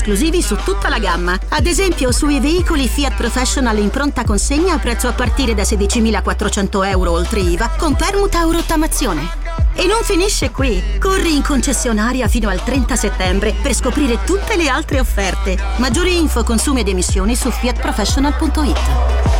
esclusivi su tutta la gamma. Ad esempio sui veicoli Fiat Professional in pronta consegna a prezzo a partire da 16.400 euro oltre IVA con permuta o rottamazione. E non finisce qui. Corri in concessionaria fino al 30 settembre per scoprire tutte le altre offerte. Maggiori info, consumi ed emissioni su fiatprofessional.it.